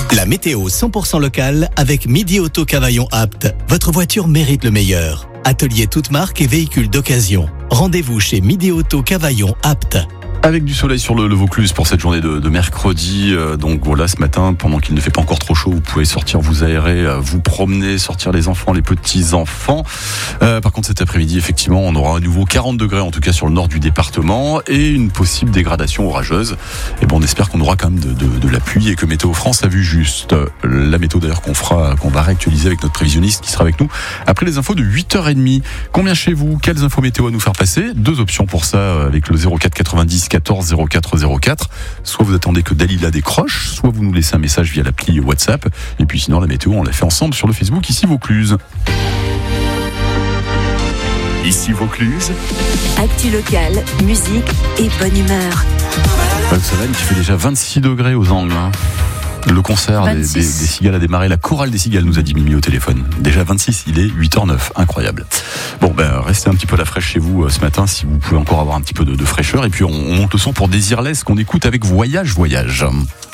La météo 100% locale avec Midi Auto Cavaillon Apt. Votre voiture mérite le meilleur. Atelier toute marque et véhicules d'occasion. Rendez-vous chez Midi Auto Cavaillon Apt. Avec du soleil sur le Vaucluse pour cette journée de mercredi. Donc voilà, ce matin, pendant qu'il ne fait pas encore trop chaud, vous pouvez sortir, vous aérer, vous promener, sortir les enfants, les petits-enfants. Par contre, cet après-midi, effectivement, on aura à nouveau 40 degrés, en tout cas sur le nord du département, et une possible dégradation orageuse. Et bon, on espère qu'on aura quand même de la pluie et que Météo France a vu juste. La météo d'ailleurs qu'on va réactualiser avec notre prévisionniste qui sera avec nous après les infos de 8h30. Combien chez vous? Quelles infos météo à nous faire passer? Deux options pour ça avec le 04 90 14 04 04. Soit vous attendez que Dalila décroche, soit vous nous laissez un message via l'appli WhatsApp. Et puis sinon, la météo, on l'a fait ensemble sur le Facebook ici Vaucluse. Ici Vaucluse. Actu locale, musique et bonne humeur. Vous savez, il fait déjà 26 degrés aux Angles. Le concert des Cigales a démarré. La chorale des Cigales nous a dit Mimi au téléphone. Déjà 26, il est 8h09. Incroyable. Bon, restez un petit peu à la fraîche chez vous ce matin si vous pouvez encore avoir un petit peu de fraîcheur. Et puis on monte le son pour Désirless qu'on écoute avec Voyage.